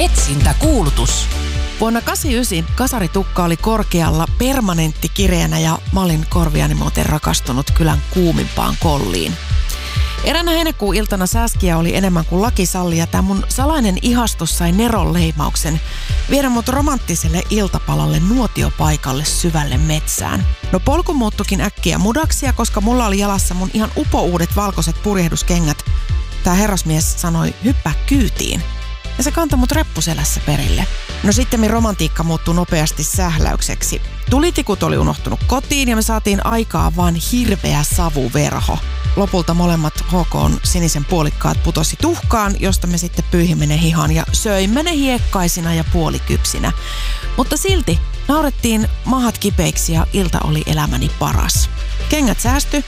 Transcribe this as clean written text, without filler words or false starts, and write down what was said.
Etsintäkuulutus. Vuonna 1989 kasaritukka oli korkealla permanenttikireänä ja mä olin korviani muuten rakastunut kylän kuumimpaan kolliin. Eräänä heinäkuun iltana sääskiä oli enemmän kuin laki salli ja tämä mun salainen ihastus sai neron leimauksen viedä mut romanttiselle iltapalalle nuotiopaikalle syvälle metsään. No polku muuttukin äkkiä mudaksia, koska mulla oli jalassa mun ihan upouudet valkoiset purjehduskengät. Tää herrasmies sanoi, hyppää kyytiin. Ja se kantoi mut reppuselässä perille. No sittemmin romantiikka muuttui nopeasti sähläykseksi. Tulitikut oli unohtunut kotiin ja me saatiin aikaa vaan hirveä savuverho. Lopulta molemmat HK:n sinisen puolikkaat putosi tuhkaan, josta me sitten pyyhimme ne hihan ja söimme ne hiekkaisina ja puolikypsinä. Mutta silti naurettiin mahat kipeiksi ja ilta oli elämäni paras. Kengät säästy